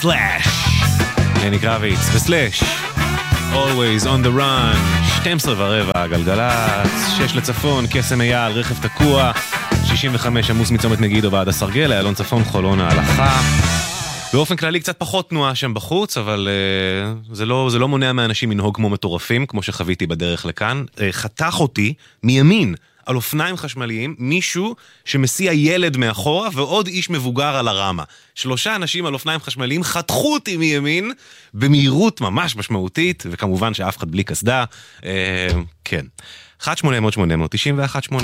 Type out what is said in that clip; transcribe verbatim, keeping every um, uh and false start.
סלאש, אני קרביץ וסלאש, always on the run, שתים עשרה ורבע, גלגלת, שש לצפון, קסם אייל, רכב תקוע, שישים וחמש עמוס מצומת מגידו ועד הסרגל, איילון צפון, חולון ההלכה. באופן כללי קצת פחות תנועה שם בחוץ, אבל uh, זה לא, זה לא מונע מאנשים לנהוג כמו מטורפים, כמו שחוויתי בדרך לכאן. Uh, חתך אותי מימין על אופניים חשמליים, מישהו שמסיע ילד מאחורה ועוד איש מבוגר על הרמה. שלושה אנשים על אופניים חשמליים חתכו אותי מימין במהירות ממש משמעותית, וכמובן שאף אחד בלי קסדה. Uh, כן. אחת שמונה אפס אפס שמונה אפס תשע אחת שמונה